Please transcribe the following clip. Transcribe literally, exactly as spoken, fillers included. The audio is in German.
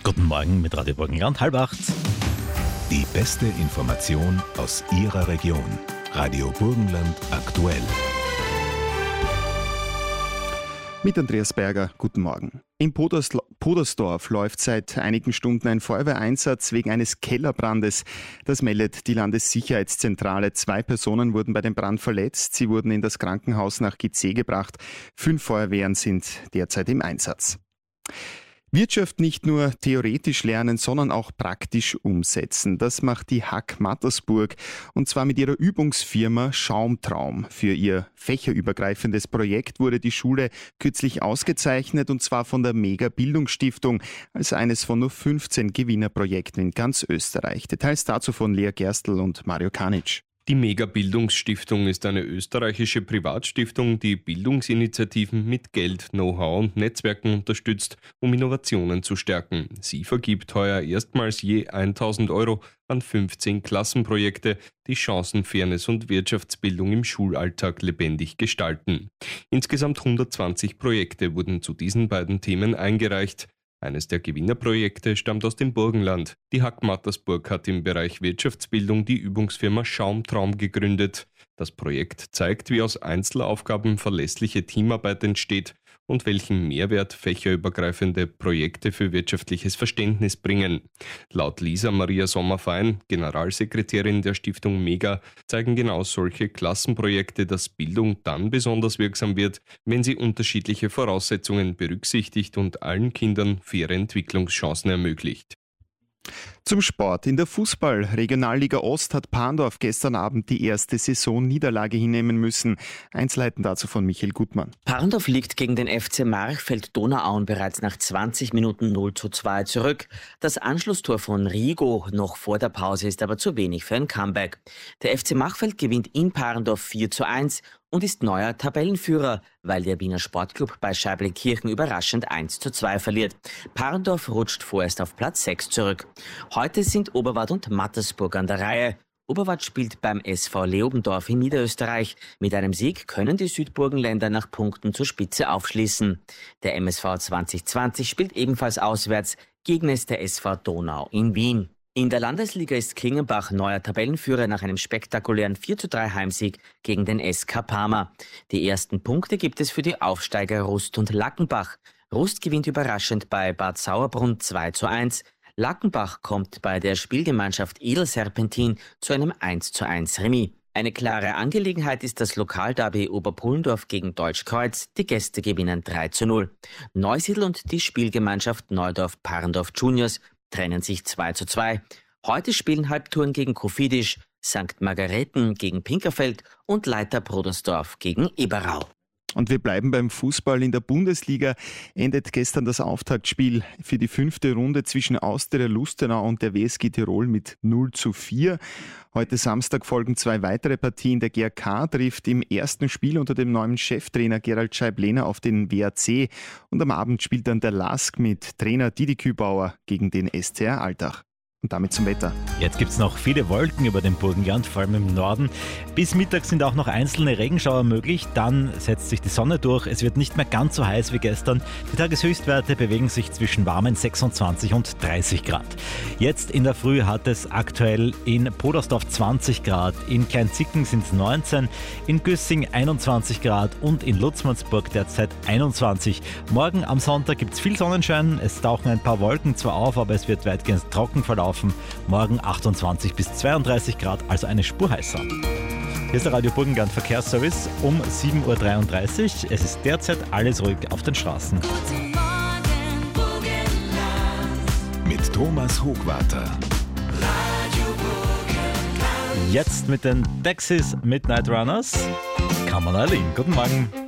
Guten Morgen mit Radio Burgenland, halb acht. Die beste Information aus Ihrer Region. Radio Burgenland aktuell. Mit Andreas Berger, guten Morgen. In Podersl- Podersdorf läuft seit einigen Stunden ein Feuerwehreinsatz wegen eines Kellerbrandes. Das meldet die Landessicherheitszentrale. Zwei Personen wurden bei dem Brand verletzt. Sie wurden in das Krankenhaus nach Gizeh gebracht. Fünf Feuerwehren sind derzeit im Einsatz. Wirtschaft nicht nur theoretisch lernen, sondern auch praktisch umsetzen. Das macht die H A K Mattersburg und zwar mit ihrer Übungsfirma Schaumtraum. Für ihr fächerübergreifendes Projekt wurde die Schule kürzlich ausgezeichnet und zwar von der Mega Bildungsstiftung als eines von nur fünfzehn Gewinnerprojekten in ganz Österreich. Details dazu von Lea Gerstl und Mario Kanic. Die Mega Bildungsstiftung ist eine österreichische Privatstiftung, die Bildungsinitiativen mit Geld, Know-how und Netzwerken unterstützt, um Innovationen zu stärken. Sie vergibt heuer erstmals je tausend Euro an fünfzehn Klassenprojekte, die Chancen, Fairness und Wirtschaftsbildung im Schulalltag lebendig gestalten. Insgesamt hundertzwanzig Projekte wurden zu diesen beiden Themen eingereicht. Eines der Gewinnerprojekte stammt aus dem Burgenland. Die H A K Mattersburg hat im Bereich Wirtschaftsbildung die Übungsfirma Schaumtraum gegründet. Das Projekt zeigt, wie aus Einzelaufgaben verlässliche Teamarbeit entsteht und welchen Mehrwert fächerübergreifende Projekte für wirtschaftliches Verständnis bringen. Laut Lisa Maria Sommerfein, Generalsekretärin der Stiftung Mega, zeigen genau solche Klassenprojekte, dass Bildung dann besonders wirksam wird, wenn sie unterschiedliche Voraussetzungen berücksichtigt und allen Kindern faire Entwicklungschancen ermöglicht. Zum Sport. In der Fußball-Regionalliga Ost hat Parndorf gestern Abend die erste Saisonniederlage hinnehmen müssen. Einzelheiten dazu von Michael Gutmann. Parndorf liegt gegen den F C Marchfeld-Donauauen bereits nach zwanzig Minuten null zu zwei zurück. Das Anschlusstor von Rigo noch vor der Pause ist aber zu wenig für ein Comeback. Der F C Marchfeld gewinnt in Parndorf vier zu eins und ist neuer Tabellenführer, weil der Wiener Sportclub bei Scheiblenkirchen überraschend eins zu zwei verliert. Parndorf rutscht vorerst auf Platz sechs zurück. Heute sind Oberwart und Mattersburg an der Reihe. Oberwart spielt beim S V Leobendorf in Niederösterreich. Mit einem Sieg können die Südburgenländer nach Punkten zur Spitze aufschließen. Der M S V zwanzig zwanzig spielt ebenfalls auswärts gegen es der S V Donau in Wien. In der Landesliga ist Klingenbach neuer Tabellenführer nach einem spektakulären vier zu drei Heimsieg gegen den S K Parma. Die ersten Punkte gibt es für die Aufsteiger Rust und Lackenbach. Rust gewinnt überraschend bei Bad Sauerbrunn zwei zu eins. Lackenbach kommt bei der Spielgemeinschaft Edelserpentin zu einem eins zu eins Remis. Eine klare Angelegenheit ist das Lokalderby Oberpullendorf gegen Deutschkreuz. Die Gäste gewinnen drei zu null. Neusiedl und die Spielgemeinschaft Neudorf-Parndorf Juniors trennen sich zwei zu zwei. Heute spielen Halbtouren gegen Kofidis, Sankt Margareten gegen Pinkerfeld und Leiter Brodersdorf gegen Eberau. Und wir bleiben beim Fußball. In der Bundesliga endet gestern das Auftaktspiel für die fünfte Runde zwischen Austria Lustenau und der W S G Tirol mit null zu vier. Heute Samstag folgen zwei weitere Partien. Der G A K trifft im ersten Spiel unter dem neuen Cheftrainer Gerald Scheiblener auf den W A C. Und am Abend spielt dann der Lask mit Trainer Didi Kübauer gegen den S C R Altach. Und damit zum Wetter. Jetzt gibt es noch viele Wolken über dem Burgenland, vor allem im Norden. Bis Mittag sind auch noch einzelne Regenschauer möglich. Dann setzt sich die Sonne durch. Es wird nicht mehr ganz so heiß wie gestern. Die Tageshöchstwerte bewegen sich zwischen warmen sechsundzwanzig und dreißig Grad. Jetzt in der Früh hat es aktuell in Podersdorf zwanzig Grad, in Kleinzicken sind es neunzehn, in Güssing einundzwanzig Grad und in Lutzmannsburg derzeit einundzwanzig. Morgen am Sonntag gibt es viel Sonnenschein. Es tauchen ein paar Wolken zwar auf, aber es wird weitgehend trocken verlaufen. Morgen achtundzwanzig bis zweiunddreißig Grad, also eine Spur heißer. Hier ist der Radio Burgenland Verkehrsservice um sieben Uhr dreiunddreißig. Es ist derzeit alles ruhig auf den Straßen. Guten Morgen, Burgenland. Mit Thomas Hochwarter. Radio Burgenland. Jetzt mit den Dexys Midnight Runners. Kammern Eileen. Guten Morgen.